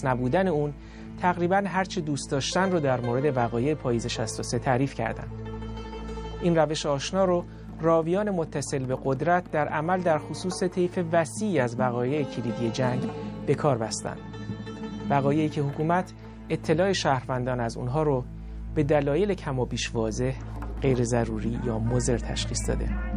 مشخص نبودن اون تقریباً هر چه دوست داشتن رو در مورد وقایع پاییز 63 تعریف کردن. این روش آشنا رو راویان متصل به قدرت در عمل در خصوص طیف وسیعی از وقایع کلیدی جنگ به کار بستند. وقایعی که حکومت اطلاع شهروندان از اونها رو به دلایل کم و بیش واضح، غیر ضروری یا مضر تشخیص داده.